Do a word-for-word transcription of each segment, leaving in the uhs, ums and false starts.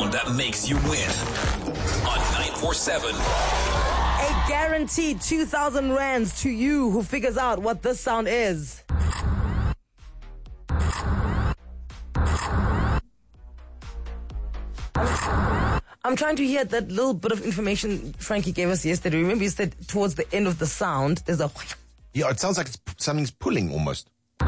sound that makes you win on nine four seven. A guaranteed two thousand rands to you who figures out what this sound is. I'm trying to hear that little bit of information Frankie gave us yesterday. Remember, you said towards the end of the sound, there's a... Yeah, it sounds like it's, something's pulling almost.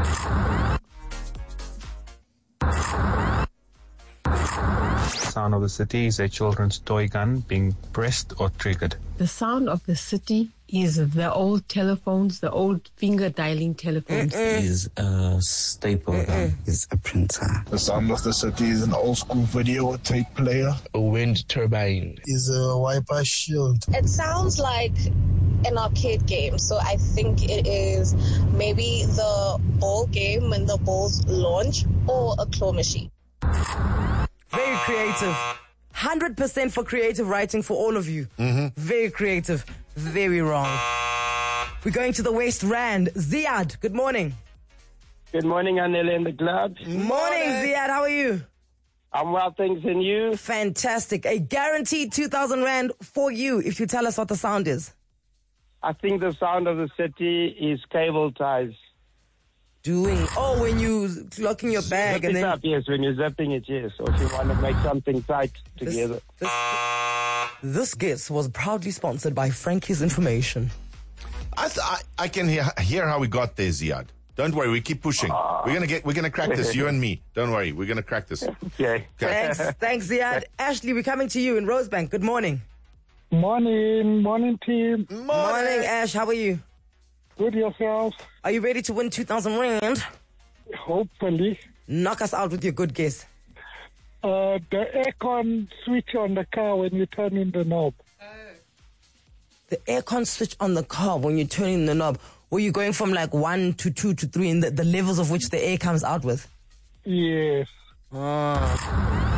Sound of the city is a children's toy gun being pressed or triggered. The sound of the city is the old telephones, the old finger dialing telephones. Is a staple gun. Is a printer. The sound of the city is an old school video tape player. A wind turbine. Is a wiper shield. It sounds like an arcade game, so I think it is maybe the ball game when the balls launch, or a claw machine. Very creative. one hundred percent for creative writing for all of you. Mm-hmm. Very creative. Very wrong. We're going to the West Rand. Ziad, good morning. Good morning, Anele and the club. Morning, morning, Ziad. How are you? I'm well, thanks, and you? Fantastic. A guaranteed two thousand rand for you if you tell us what the sound is. I think the sound of the city is cable ties. Doing, oh, when you locking your bag Zip and it then... up, yes, when you're zipping it, yes. Or if you want to make something tight together. This, this, this guess was proudly sponsored by Frankie's Information. I, th- I I can hear hear how we got there, Ziad. Don't worry, we keep pushing. Uh, we're gonna get we're gonna crack this, you and me. Don't worry, we're gonna crack this. Okay. Thanks, thanks, Ziad. Ashley, we're coming to you in Rosebank. Good morning. Morning, morning team. Morning, morning Ash. How are you? Good, yourself? Are you ready to win two thousand rand? Hopefully. Knock us out with your good guess. Uh, the aircon switch on the car when you turn in the knob. Oh. The aircon switch on the car when you turn in the knob. Were you going from like one to two to three in the, the levels of which the air comes out with? Yes. Oh.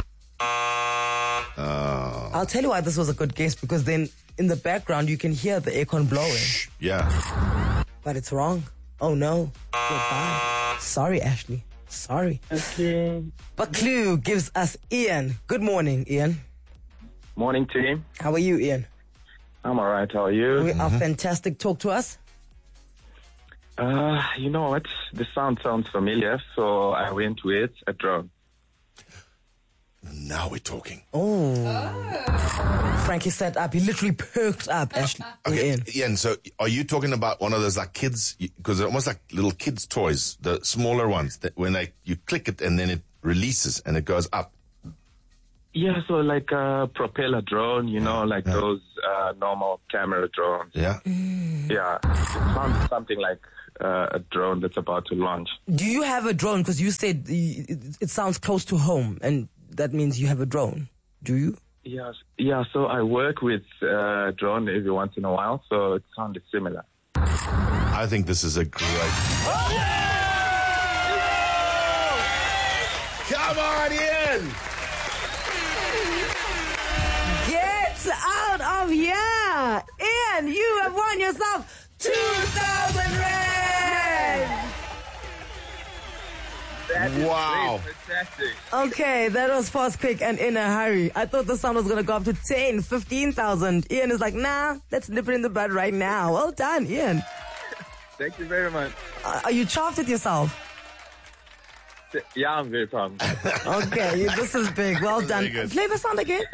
Uh, I'll tell you why this was a good guess, because then in the background you can hear the aircon blowing. Shh, yeah. But it's wrong. Oh no. Goodbye. Sorry, Ashley. Sorry. Thank you. But Clue gives us Ian. Good morning, Ian. Morning, team. How are you, Ian? I'm all right. How are you? We are mm-hmm. fantastic. Talk to us. Uh, you know what? The sound sounds familiar, so I went with a drone. Now we're talking. Oh. oh. Frankie sat up. He literally perked up, Ashley. Okay, Ian. Ian, so are you talking about one of those like kids, because they're almost like little kids' toys, the smaller ones, that when they you click it and then it releases and it goes up? Yeah, so like a propeller drone, you know, like yeah. those uh, normal camera drones. Yeah? Mm. Yeah. It sounds something like uh, a drone that's about to launch. Do you have a drone? Because you said it, it sounds close to home, and that means you have a drone. Do you? Yes. Yeah, so I work with uh, drone every once in a while, so it sounded similar. I think this is a great... Oh, yeah! Come on, Ian! Get out of here! Ian, you have won yourself two thousand rand! That is wow. Great. Fantastic. Okay, that was fast, quick, and in a hurry. I thought the sound was going to go up to ten, fifteen thousand. Ian is like, nah, let's nip it in the bud right now. Well done, Ian. Thank you very much. Uh, are you chuffed with yourself? Yeah, I'm very proud. Okay, this is big. Well done. Play the sound again.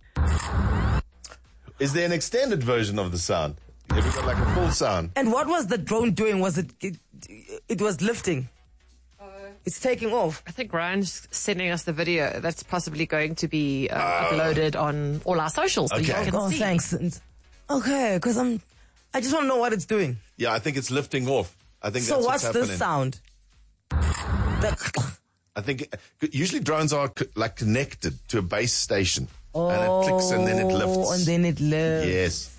Is there an extended version of the sound? Have you got like a full sound? And what was the drone doing? Was it, it, it was lifting? It's taking off. I think Ryan's sending us the video that's possibly going to be uh, uh, uploaded on all our socials. Okay. So you can oh, see. Thanks. Okay, because I'm, I just want to know what it's doing. Yeah, I think it's lifting off. I think so that's what's, what's this sound? The I think usually drones are co- like connected to a base station, oh, and it clicks and then it lifts. And then it lifts. Yes.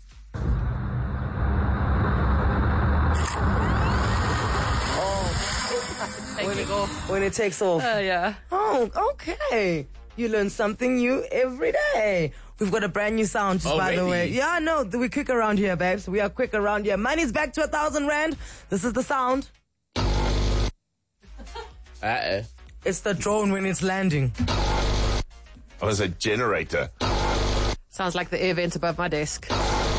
When it, when it takes off. Oh, uh, yeah. Oh, okay. You learn something new every day. We've got a brand new sound, just oh, by really? the way. Yeah, no, we're quick around here, babes. We are quick around here. Money's back to a thousand rand. This is the sound. Uh-oh. It's the drone when it's landing. I was a generator. Sounds like the air vent above my desk.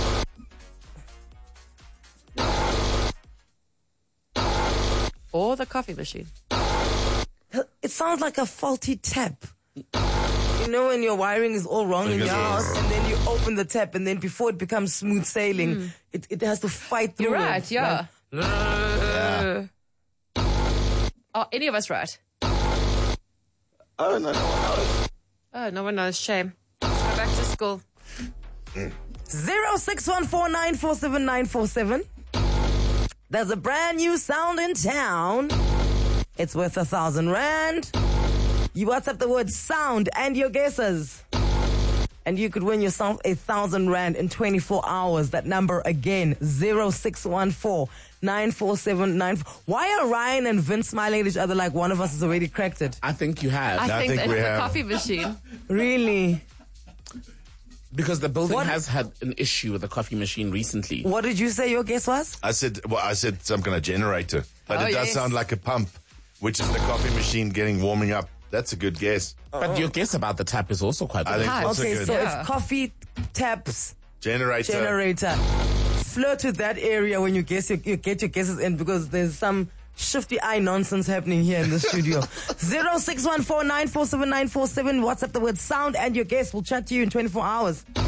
Or the coffee machine. It sounds like a faulty tap. You know when your wiring is all wrong in your house and then you open the tap and then before it becomes smooth sailing, mm. it, it has to fight through. You're right, it. yeah. Like, uh, are any of us right? Oh, no, no one knows. Oh, no one knows. Shame. Let's go back to school. zero six one four nine four seven nine four seven. There's a brand new sound in town. It's worth a thousand rand. You WhatsApp the word sound and your guesses. And you could win yourself a thousand rand in twenty-four hours. That number again, zero six one four nine four seven nine. Why are Ryan and Vince smiling at each other like one of us has already cracked it? I think you have. I, I think, think it's we the have. coffee machine. Really? Because the building What? has had an issue with the coffee machine recently. What did you say your guess was? I said, well, I said some kind of generator. But Oh, it does yes. sound like a pump, which is the coffee machine getting warming up. That's a good guess. But your guess about the tap is also quite I good. think Hi. also Okay, good. so Yeah. it's coffee, taps, Generator. generator. Flirt with that area when you guess your, you get your guesses in because there's some shifty eye nonsense happening here in the studio. zero six one four nine four seven nine four seven. WhatsApp the word sound and your guess. We'll chat to you in twenty-four hours.